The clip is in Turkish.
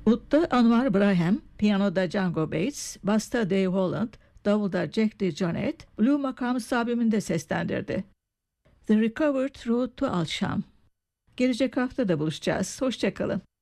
Ud'da Anwar Braham, piyanoda Django Bates, basta Dave Holland, davulda Jack DeJohnette, Blue makamı sabimini de seslendirdi. The Recovered Road to Alşam. Gelecek hafta da buluşacağız. Hoşçakalın.